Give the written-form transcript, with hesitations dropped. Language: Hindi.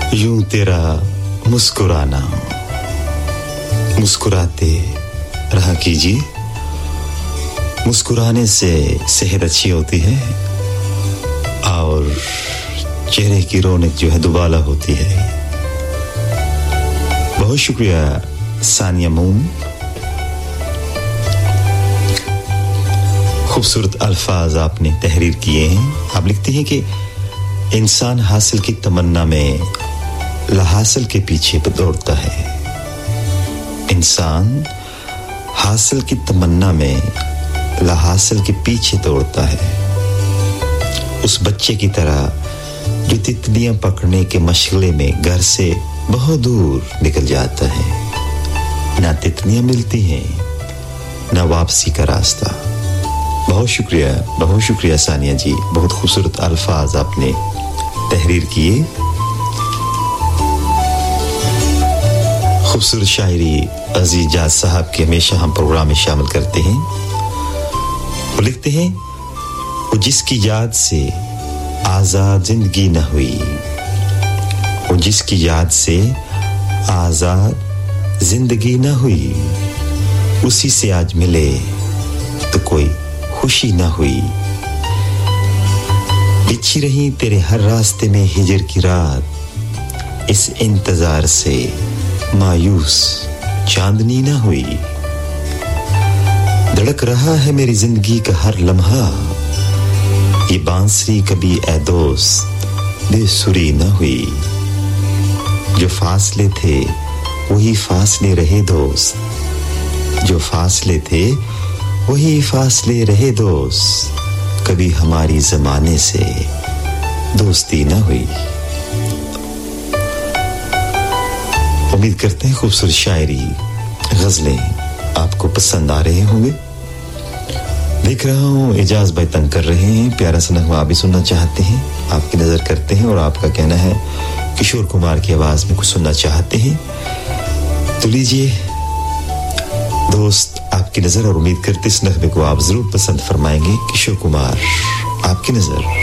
यूं तेरा मुस्कुराना, मुस्कुराते रहा कीजिए। मुस्कुराने से सेहत अच्छी होती है और चेहरे की रौनक जो है दुबाला होती है। बहुत शुक्रिया सानिया मून। खूबसूरत अल्फाज आपने तहरीर किए हैं। आप लिखते हैं कि इंसान हासिल की तमन्ना में लाहासिल के पीछे दौड़ता है। इंसान हासिल की तमन्ना में लाहासिल के पीछे दौड़ता है। उस बच्चे की तरह जो तितलियां पकड़ने के मशगले में घर से बहुत दूर निकल जाता है। ना तितलियां मिलती हैं, ना वापसी का रास्ता। बहुत शुक्रिया सानिया जी। बहुत खूबसूरत अल्फाज आपने तहरीर किए। खूबसूरत शायरी अजीज जाद साहब के हमेशा हम प्रोग्राम में शामिल करते हैं। वो लिखते हैं, वो जिसकी याद से आजाद जिंदगी न हुई, वो जिसकी याद से आजाद जिंदगी न हुई, उसी से आज मिले तो कोई खुशी न हुई। बिछी रही तेरे हर रास्ते में हिजर की रात, इस इंतजार से मायूस चांदनी न हुई। धड़क रहा है मेरी जिंदगी का हर लम्हा, ये बांसुरी कभी ए दोस्त बेसुरी न हुई। जो फासले थे वही फासले रहे दोस्त, जो फासले थे वही फासले रहे दोस्त, कभी हमारी जमाने से दोस्ती न हुई। उम्मीद करते हैं खूबसूरत शायरी गजलें आपको पसंद आ रहे होंगे। देख रहा हूँ एजाज भाई तंग कर रहे हैं, प्यारा सा नगमा आप भी सुनना चाहते हैं। आपकी नजर करते हैं और आपका कहना है किशोर कुमार की आवाज में कुछ सुनना चाहते हैं, तो लीजिए दोस्त आपकी नजर। और उम्मीद करते इस नगमे को आप जरूर पसंद फरमाएंगे। किशोर कुमार, आपकी नजर।